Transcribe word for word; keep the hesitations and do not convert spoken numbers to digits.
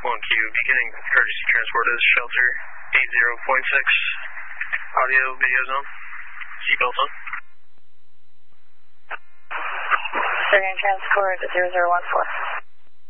one Q, beginning emergency transport is shelter eight zero point six. Audio, video zone. Seatbelt on. Beginning transport zero zero one four.